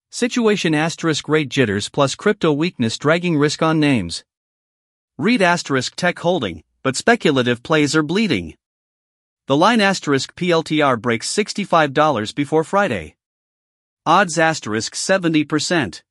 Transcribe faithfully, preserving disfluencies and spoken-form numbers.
Situation asterisk rate jitters plus crypto weakness dragging risk on names. Read asterisk tech holding, but speculative plays are bleeding. The line asterisk P L T R breaks sixty-five dollars before Friday. Odds asterisk seventy percent.